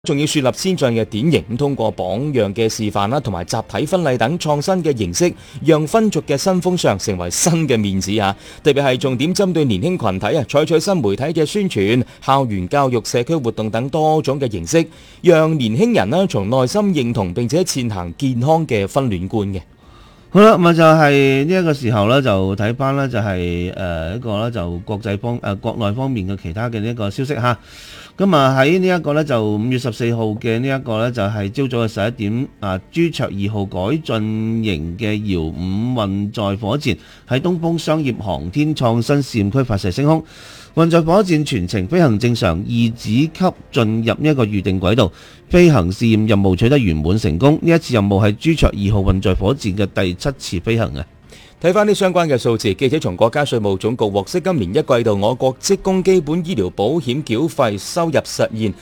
仲要樹立先進嘅典型，通過榜樣嘅示範啦，同埋集體婚禮等創新嘅形式，讓婚俗嘅新風尚成為新嘅面子啊！特別係重點針對年輕群體啊，採取新媒體嘅宣傳、校園教育、社區活動等多種嘅形式，讓年輕人啦從內心認同並且踐行健康嘅婚戀觀嘅。 好啦，咁就係呢一個時候咧，就睇翻咧就係一個咧就國內方面嘅其他嘅呢一個消息嚇。咁啊喺呢一個咧就5月14號嘅呢一個咧就係朝早嘅11點朱雀2號改進型嘅遙5運載火箭喺東風商業航天創新試驗區發射升空。運載火箭全程飛行正常，二指級進入呢一個預定軌道，飛行試驗任務取得圓滿成功。呢一次任務係朱雀2號運載火箭嘅第7次飛行啊！ 睇翻啲相關嘅數字，記者從國家稅務總局獲悉，今年一季度我國職工基本醫療保險繳費收入實現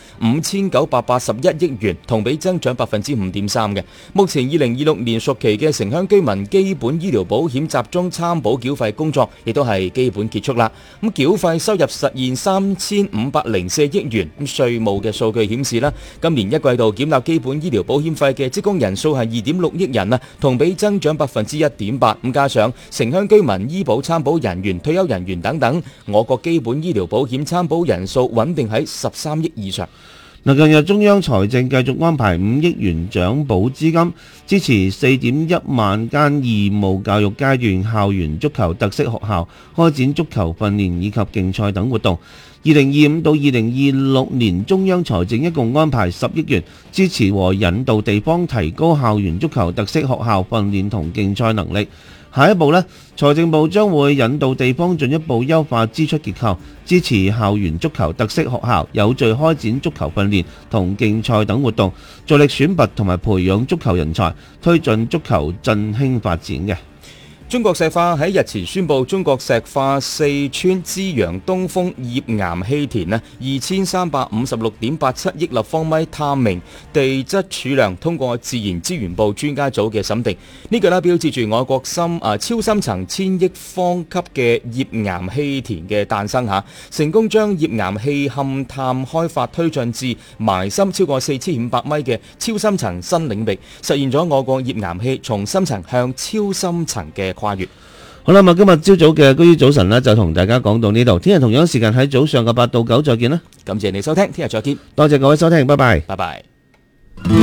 5981億元，同比增長5.3%嘅。目前2026年屬期嘅城鄉居民基本醫療保險集中參保繳費工作，亦都係基本結束啦。咁繳費收入實現3504億元。咁稅務嘅數據顯示啦，今年一季度繳納基本醫療保險費嘅職工人數係2.6億人啊，同比增長1.8%。咁加上城鄉居民、醫保參保人員、退休人員等等，我國基本醫療保險參保人數穩定喺13億以上。 近日中央財政繼續安排5億元獎補資金，支持4.1萬間義務教育階段校園足球特色學校開展足球訓練以及競賽等活動。2025到2026年，中央財政一共安排10億元，支持和引導地方提高校園足球特色學校訓練同競賽能力。下一步呢，財政部將會引導地方進一步優化支出結構，支持校園足球特色學校有序開展足球訓練同競賽等活動，助力選拔同埋培養足球人才，推進足球振興發展嘅。 中國石化喺日前宣布，中國石化四川資陽東風頁岩氣田2356.87億立方米探明地質儲量通過自然資源部專家組嘅審定，呢個標誌住我國超深層1000億方級嘅頁岩氣田嘅誕生嚇，成功將頁岩氣勘探開發推進至埋深超過4500米嘅超深層新領域，實現咗我國頁岩氣從深層向超深層嘅跨越。 好啦，咁今日朝早嘅居於早晨呢，就同大家講到呢度。聽日同樣時間喺早上嘅8到9再見啦。 感謝你收聽，聽日再見。 多謝各位收聽，拜拜。 拜拜。